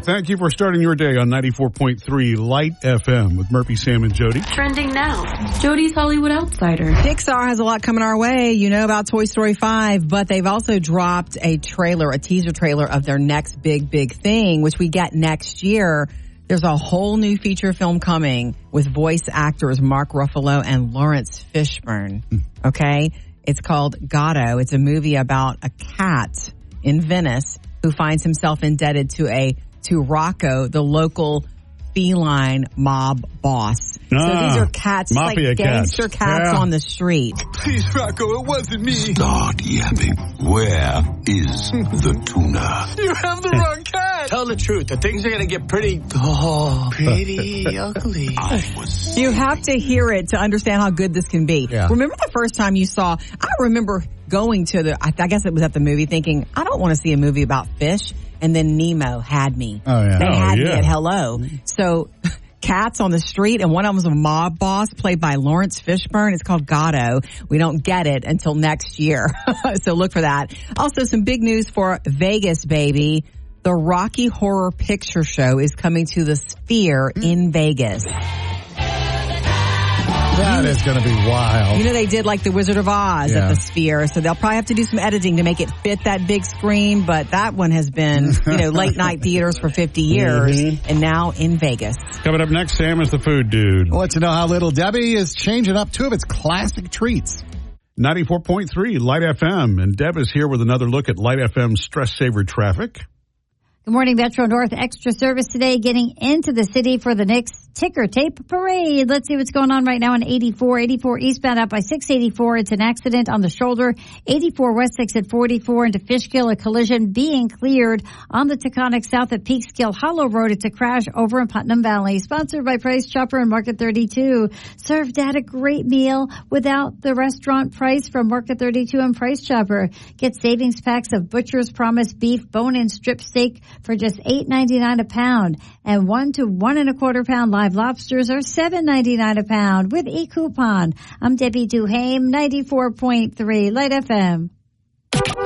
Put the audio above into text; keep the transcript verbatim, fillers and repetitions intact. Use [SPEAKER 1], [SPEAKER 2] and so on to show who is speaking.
[SPEAKER 1] Thank you for starting your day on ninety-four point three Light F M with Murphy, Sam, and Jody.
[SPEAKER 2] Trending now, Jody's Hollywood Outsider.
[SPEAKER 3] Pixar has a lot coming our way. You know about Toy Story five, but they've also dropped a trailer, a teaser trailer of their next big, big thing, which we get next year. There's a whole new feature film coming with voice actors Mark Ruffalo and Lawrence Fishburne. Okay? It's called Gato. It's a movie about a cat in Venice who finds himself indebted to a to Rocco, the local feline mob boss.
[SPEAKER 1] Ah,
[SPEAKER 3] so these are cats, like gangster
[SPEAKER 1] cats,
[SPEAKER 3] cats
[SPEAKER 1] yeah.
[SPEAKER 3] on the street.
[SPEAKER 4] Please, Rocco, it wasn't me.
[SPEAKER 5] Start yapping. Where is the tuna?
[SPEAKER 4] You have the wrong cat.
[SPEAKER 6] Tell the truth. The things are going to get pretty, oh, pretty ugly.
[SPEAKER 5] I was
[SPEAKER 3] You have to hear it to understand how good this can be.
[SPEAKER 1] Yeah.
[SPEAKER 3] Remember the first time you saw, I remember going to the, I, I guess it was at the movie thinking, I don't want to see a movie about fish. And then Nemo had me.
[SPEAKER 1] Oh, yeah.
[SPEAKER 3] They
[SPEAKER 1] Oh,
[SPEAKER 3] had
[SPEAKER 1] yeah.
[SPEAKER 3] me at hello. So cats on the street, and one of them was a mob boss played by Lawrence Fishburne. It's called Gato. We don't get it until next year. So look for that. Also, some big news for Vegas, baby. The Rocky Horror Picture Show is coming to the Sphere in Vegas.
[SPEAKER 7] That is going to be wild.
[SPEAKER 3] You know, they did like the Wizard of Oz
[SPEAKER 7] Yeah.
[SPEAKER 3] at the Sphere, so they'll probably have to do some editing to make it fit that big screen, but that one has been, you know, late night theaters for fifty years,
[SPEAKER 1] Mm-hmm.
[SPEAKER 3] and now in Vegas.
[SPEAKER 1] Coming up next, Sam is the food dude.
[SPEAKER 7] We'll let you know how Little Debbie is changing up two of its classic treats.
[SPEAKER 1] ninety-four point three Light F M. And Deb is here with another look at Light F M's stress saver traffic.
[SPEAKER 8] Good morning, Metro North extra service today getting into the city for the Knicks ticker tape parade. Let's see what's going on right now on eighty-four. eighty-four eastbound up by six eighty-four. It's an accident on the shoulder. eighty-four west six at forty-four into Fishkill, a collision being cleared on the Taconic south at Peekskill Hollow Road. It's a crash over in Putnam Valley. Sponsored by Price Chopper and Market thirty-two. Served at a great meal without the restaurant price from Market thirty-two and Price Chopper. Get savings packs of Butcher's Promise beef, bone-in strip steak for just eight ninety-nine a pound, and one to one and a quarter pound live lobsters are seven ninety-nine a pound with e-coupon. I'm Debbie Duhame, ninety-four point three Light F M.